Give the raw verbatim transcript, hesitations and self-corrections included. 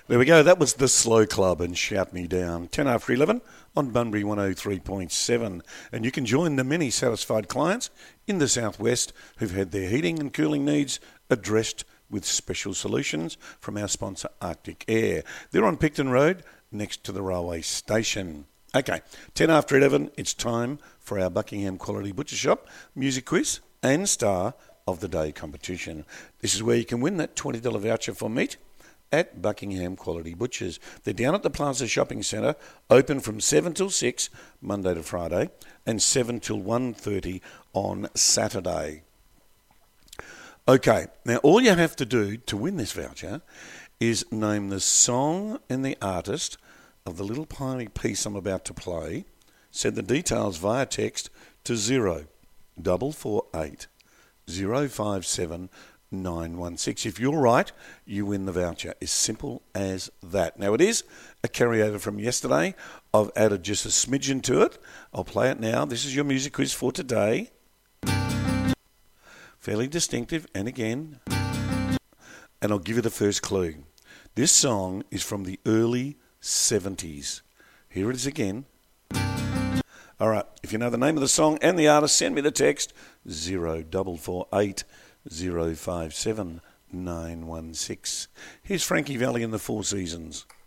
There we go. That was The Slow Club and Shout Me Down. ten after eleven on Bunbury one oh three point seven. And you can join the many satisfied clients in the southwest who've had their heating and cooling needs addressed with special solutions from our sponsor Arctic Air. They're on Picton Road next to the railway station. Okay, ten after eleven, it's time for our Buckingham Quality Butcher Shop music quiz and star of the day competition. This is where you can win that twenty dollars voucher for meat at Buckingham Quality Butchers. They're down at the Plaza Shopping Centre, open from seven till six, Monday to Friday, and seven till one thirty on Saturday. Okay, now all you have to do to win this voucher is name the song and the artist of the little tiny piece I'm about to play. Send the details via text to zero double four eight zero five seven nine one six. If you're right, you win the voucher. As simple as that. Now it is a carryover from yesterday. I've added just a smidgen to it. I'll play it now. This is your music quiz for today. Fairly distinctive, and again, and I'll give you the first clue. This song is from the early seventies. Here it is again. All right, if you know the name of the song and the artist, send me the text zero double four eight zero five seven nine one six. Here's Frankie Valli and the Four Seasons.